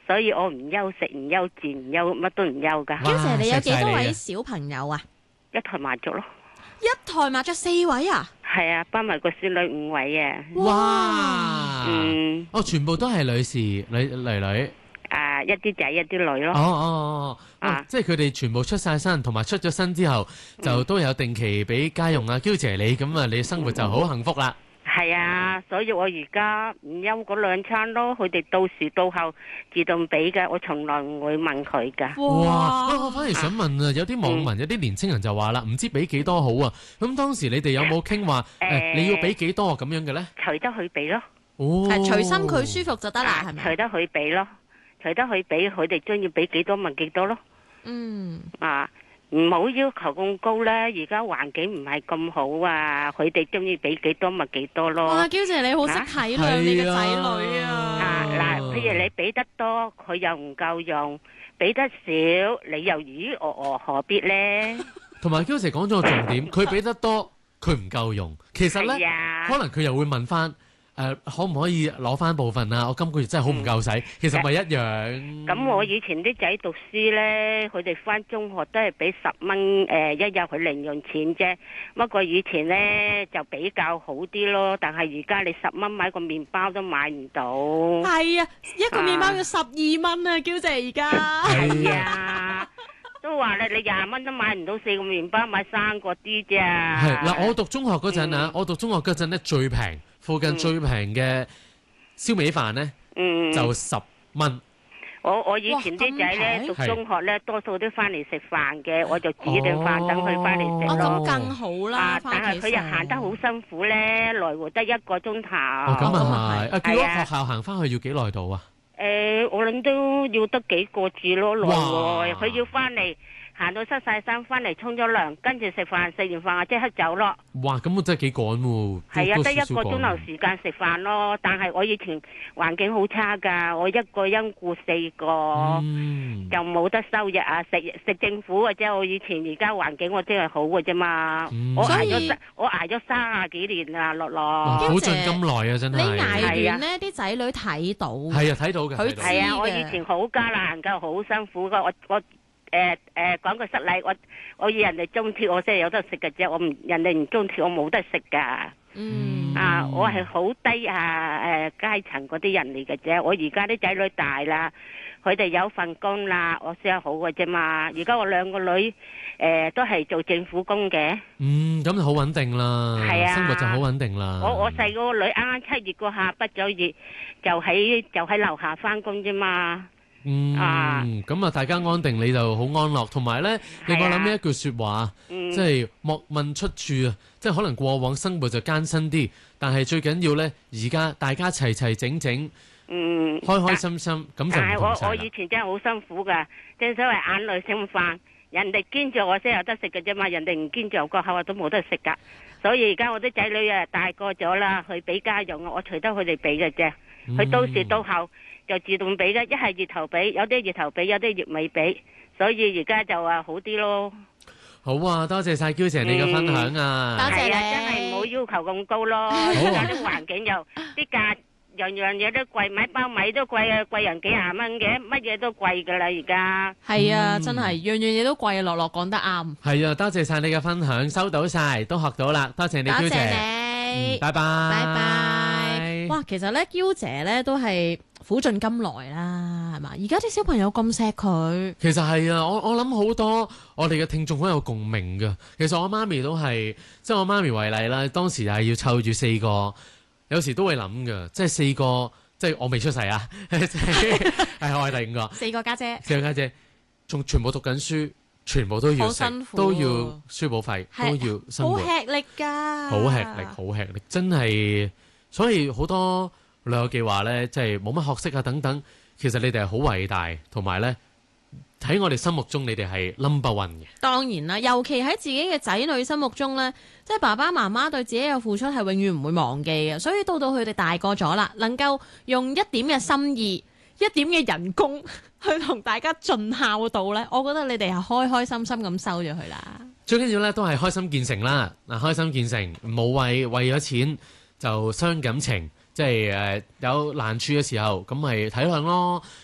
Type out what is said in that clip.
所以我唔憂食唔憂住唔憂乜都唔憂噶。 嬌姐，你有幾多位錫晒你啊小朋友啊？ 一台麻雀咯， 一台麻雀4位啊？ 係啊，包埋個孫女5位啊。 哇！ 嗯， 全部都係女士女。 一啲仔一啲女咯。 哇！即係佢哋全部出晒身，同埋出咗身之後，就都有定期俾家用啊。嬌姐你咁啊，你生活就好幸福啦。 係啊，所以我而家唔憂嗰2餐咯，佢哋到時到後自動俾嘅，我從來唔會問佢噶。 哇！我反而想問啊，有啲網民、有啲年青人就話啦，唔知俾幾多好啊？咁當時你哋有冇傾話你要俾幾多咁樣嘅咧？ 隨得佢俾咯。 係隨心佢舒服就得啦，係咪？ 隨得佢俾咯，隨得佢俾，佢哋中意俾幾多咪幾多咯。唔好要求咁高啦，而家環境唔係咁好啊，佢哋中意俾幾多咪幾多咯。 哇，嬌姐你好識體諒你嘅仔女啊！ 嗱，譬如你俾得多，佢又唔夠用；俾得少，你又咦何必呢？ 同埋嬌姐講咗個重點，佢俾得多，佢唔夠用。其實咧，可能佢又會問翻。可唔可以攞翻部分啊？我今個月真係好唔夠使，其實咪一樣。 咁我以前啲仔讀書呢，佢哋翻中學都係俾10蚊一日佢零用錢啫。不過以前呢就比較好啲咯，但係而家你10蚊買個麵包都買唔到。 係啊，一個麵包要12蚊啊，嬌姐而家。 係啊。都話咧，你20蚊都買唔到4個麵包，買3個啲啫。 係嗱，我讀中學嗰陣啊，咧最平，附近最平嘅燒味飯咧，就10蚊。 我以前啲仔咧讀中學咧，多數都翻嚟食飯嘅，我就煮定飯等佢翻嚟食咯。 咁更好啦， 但係佢又行得好辛苦咧，來回得1個鐘頭。 咁啊係。如果學校行翻去要幾耐到啊？ 我諗都要得幾個字咯，來回佢要翻嚟行到失晒身，翻嚟沖咗涼，跟住食完飯即刻走咯。 哇，咁我真係幾趕喎。 係啊，得1個鐘頭時間食飯咯。但係我以前環境好差噶，我一個人顧4個，又冇得收入啊，食政府嘅啫。我以前而家環境我真係好嘅啫嘛。我挨咗30幾年啦，樂樂。 好盡咁耐啊，真係。 你挨完呢啲仔女睇到。 係啊，睇到嘅。 係啊，我以前好艱難噶，好辛苦噶。我講句失禮，我以人哋中鐵，我先係有得食嘅啫。人哋唔中鐵，我冇得食噶。我係好低階層嗰啲人嚟嘅啫。我而家啲仔女大啦，佢哋有份工啦，我先係好嘅啫嘛。而家我2個女都係做政府工嘅。 咁就好穩定啦。係啊，生活就好穩定啦。 我細個女啱啱7月嗰下畢咗業，就喺樓下翻工啫嘛。 咁大家安定，你就好安樂。同埋咧，令我諗起一句說話，即係莫問出處啊！即係可能過往生活就艱辛啲，但係最緊要咧，而家大家齊齊整整，開開心心，咁就唔同晒啦。但係我以前真係好辛苦噶，正所謂眼淚食飯，人哋捐助我先有得食嘅啫嘛，人哋唔捐助個口都冇得食噶。所以而家我啲仔女大個咗啦，去俾家用，我隨得佢哋俾嘅啫。佢到時到後就自動俾嘅，一係月頭俾，有啲月頭俾，有啲月尾俾，所以而家就好啲咯。好啊，多謝晒嬌姐你嘅分享啊！多謝你，真係唔好要求咁高咯。而家啲環境又啲價樣樣嘢都貴，買包米都貴啊，貴人幾廿蚊嘅，乜嘢都貴噶啦而家。係啊，真係樣樣嘢都貴，樂樂講得啱。係啊，多謝晒你嘅分享，收到晒，都學到啦，多謝你嬌姐。多謝你，拜拜，拜拜。哇，其實咧，嬌姐咧都係苦盡甘來啦，係嘛？而家啲小朋友咁錫佢，其實係啊，我諗好多我哋嘅聽眾好有共鳴噶。其實我媽咪都係，即係我媽咪為例啦，當時係要湊住4個，有時都會諗噶，即係4個，即係我未出世啊，係我係第5個，4個家姐，4個家姐，仲全部讀緊書，全部都要食，都要書簿費，都要生活，好吃力噶，好吃力，好吃力，真係。所以好多老友記話咧，即係冇乜學識啊等等，其實你哋係好偉大，同埋咧喺我哋心目中，你哋係 number one 嘅。當然啦，尤其喺自己嘅仔女心目中咧，即係爸爸媽媽對自己嘅付出係永遠唔會忘記嘅。所以到佢哋大個咗啦，能夠用一點嘅心意、一點嘅人工去同大家盡孝道咧，我覺得你哋係開開心心咁收咗佢啦。最緊要咧都係開心見誠啦，嗱，開心見誠，冇為咗錢就傷感情，即係有難處嘅時候，咁咪體諒咯。